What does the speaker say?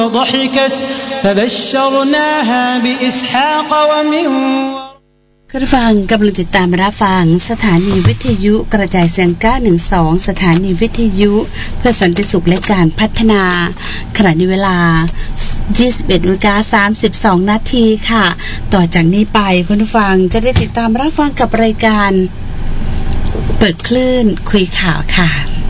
ضحكت فبشرناها بإسحاق ومن คุณฟังกำลังติดตามรับฟังสถานีวิทยุกระจายเสียง912สถานีวิทยุเพื่อสันติสุขและการพัฒนาขณะนี้เวลา 21:32 นาทีค่ะต่อจากนี้ไปคุณฟังจะได้ติดตามรับฟังกับรายการเปิดคลื่นคุยข่าวค่ะ